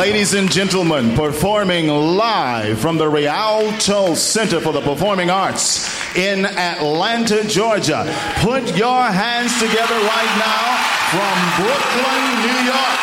Ladies and gentlemen, performing live from the Rialto Center for the Performing Arts in Atlanta, Georgia. Put your hands together right now from Brooklyn, New York.